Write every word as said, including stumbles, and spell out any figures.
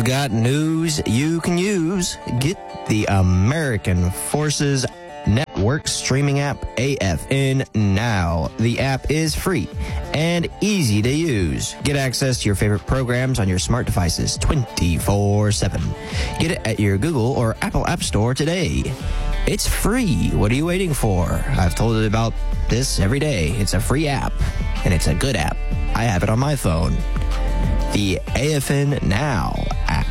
I've got news you can use. Get the American Forces Network streaming app A F N now. The app is free and easy to use. Get access to your favorite programs on your smart devices twenty-four seven. Get it at your Google or Apple App Store today. It's free. What are you waiting for? I've told you about this every day. It's a free app, and it's a good app. I have it on my phone. The A F N Now app.